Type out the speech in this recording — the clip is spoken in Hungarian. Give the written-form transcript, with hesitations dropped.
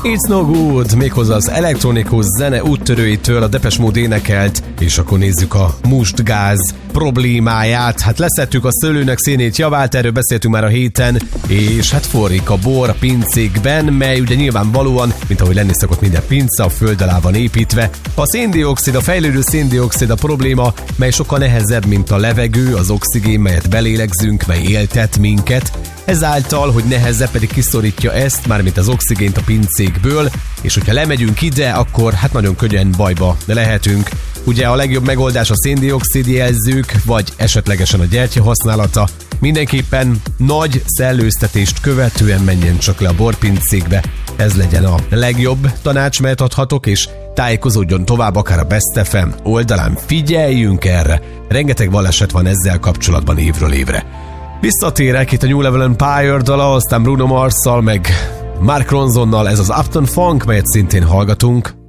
It's No Good, méghozzá az elektronikus zene úttörőitől a Depeche Mode énekelt, és akkor nézzük a mustgáz problémáját. Hát leszettük a szőlőnek szénét, javát, erről beszéltünk már a héten, és hát forrik a bor a pincékben, mely ugye nyilvánvalóan, mint ahogy lenni szokott minden pince, a föld alá van építve. A széndioxid, a fejlődő széndioxid a probléma, mely sokkal nehezebb, mint a levegő, az oxigén, melyet belélegzünk, mely éltet minket. Ezáltal, hogy nehezebb, pedig kiszorítja ezt, mármint az oxigént a pincékből, és hogyha lemegyünk ide, akkor hát nagyon könnyen bajba lehetünk. Ugye a legjobb megoldás a széndioxid jelzők, vagy esetlegesen a gyertya használata. Mindenképpen nagy szellőztetést követően menjen csak le a borpincékbe. Ez legyen a legjobb tanács, melyet adhatok, és tájékozódjon tovább akár a Best FM oldalán. Figyeljünk erre! Rengeteg baleset van ezzel kapcsolatban évről évre. Visszatérek itt a New Level Empire dala, aztán Bruno Marsszal, meg Mark Ronsonnal, ez az Uptown Funk, melyet szintén hallgatunk.